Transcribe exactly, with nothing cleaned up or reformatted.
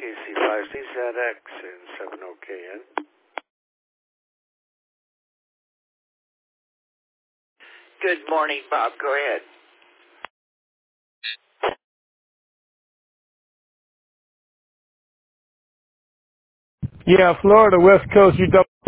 K C five C Z X and seven O K N. Good morning, Bob. Go ahead. Yeah, Florida, West Coast, you